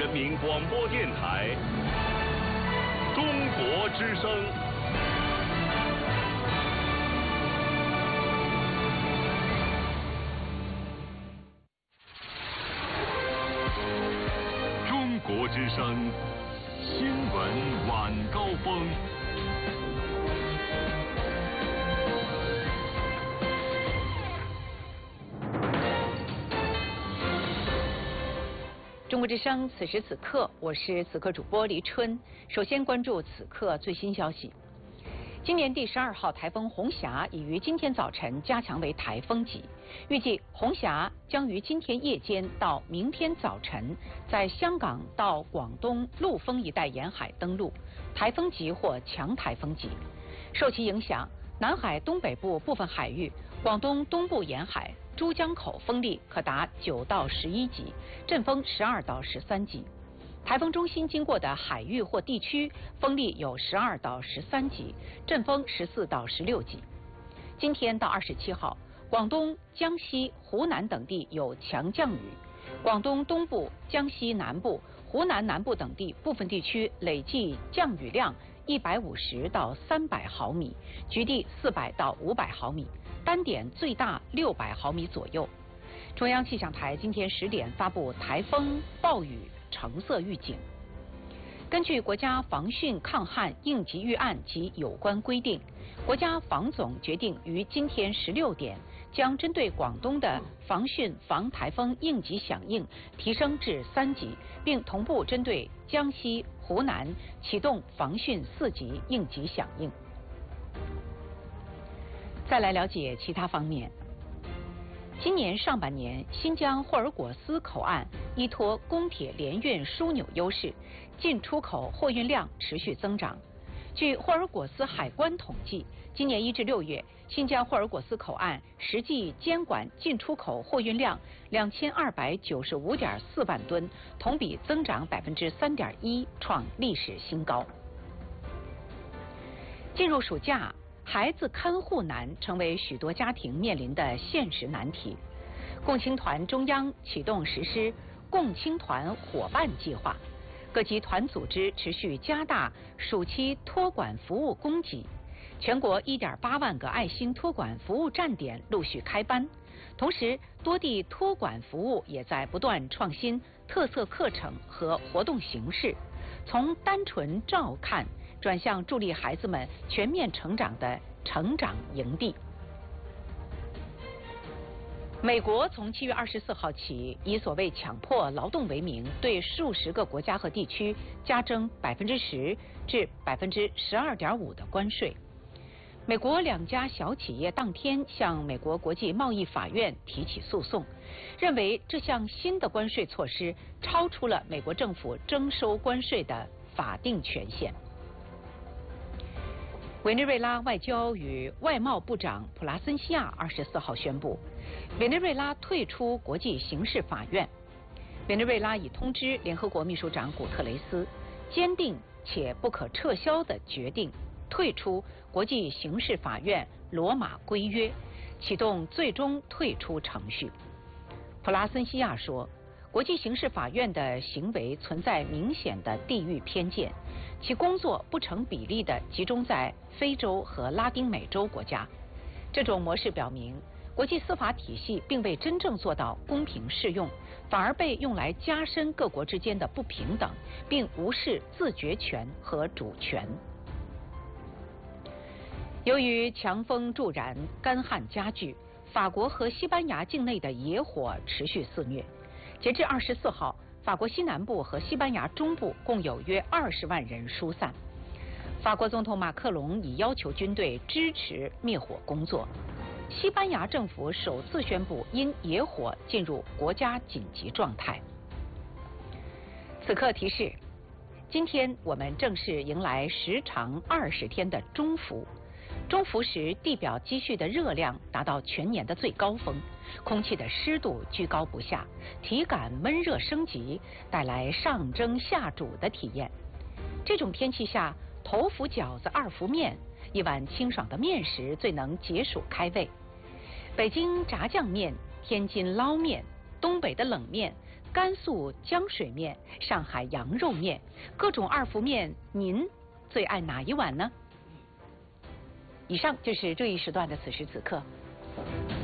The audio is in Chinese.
民广播电台中国之声。中国之声新闻晚高峰。 中国之声，此时此刻，我是此刻主播黎春。首先关注此刻最新消息。今年第12号台风红霞已于今天早晨加强为台风级，预计红霞将于今天夜间到明天早晨在香港到广东陆丰一带沿海登陆，台风级或强台风级。受其影响，南海东北部部分海域、广东东部沿海、珠江口风力可达9到11级，阵风12到13级。台风中心经过的海域或地区风力有12到13级，阵风14到16级。今天到27号，广东、江西、湖南等地有强降雨，广东东部、江西南部、湖南南部等地部分地区累计降雨量150到300毫米，局地400到500毫米，单点最大600毫米左右。中央气象台今天10点发布台风暴雨橙色预警。根据国家防汛抗旱应急预案及有关规定，国家防总决定于今天16点将针对广东的防汛防台风应急响应提升至3级，并同步针对江西、湖南启动防汛4级应急响应。再来了解其他方面。今年上半年，新疆霍尔果斯口岸依托公铁联运枢纽优势，进出口货运量持续增长。据霍尔果斯海关统计，今年1至6月，新疆霍尔果斯口岸实际监管进出口货运量2295.4万吨，同比增长3.1%，创历史新高。进入暑假，孩子看护难成为许多家庭面临的现实难题。共青团中央启动实施共青团伙伴计划，各级团组织持续加大暑期托管服务供给。全国1.8万个爱心托管服务站点陆续开班，同时多地托管服务也在不断创新特色课程和活动形式，从单纯照看转向助力孩子们全面成长的成长营地。美国从7月24号起，以所谓强迫劳动为名，对数十个国家和地区加征10%至12.5%的关税。美国2家小企业当天向美国国际贸易法院提起诉讼，认为这项新的关税措施超出了美国政府征收关税的法定权限。委内瑞拉外交与外贸部长普拉森西亚24号宣布，委内瑞拉退出国际刑事法院。委内瑞拉已通知联合国秘书长古特雷斯，坚定且不可撤销地决定退出国际刑事法院罗马规约，启动最终退出程序。普拉森西亚说，国际刑事法院的行为存在明显的地域偏见，其工作不成比例地集中在非洲和拉丁美洲国家。这种模式表明，国际司法体系并未真正做到公平适用，反而被用来加深各国之间的不平等，并无视自决权和主权。由于强风助燃、干旱加剧，法国和西班牙境内的野火持续肆虐。截至24号，法国西南部和西班牙中部共有约20万人疏散。法国总统马克龙已要求军队支持灭火工作。西班牙政府首次宣布因野火进入国家紧急状态。此刻提示，今天我们正式迎来时长20天的中伏。中伏时，地表积蓄的热量达到全年的最高峰，空气的湿度居高不下，体感闷热升级，带来上蒸下煮的体验。这种天气下，头伏饺子2伏面，一碗清爽的面食最能解暑开胃。北京炸酱面、天津捞面、东北的冷面、 甘肃浆水面、上海羊肉面，各种二福面，您最爱哪一碗呢？以上就是这一时段的此时此刻。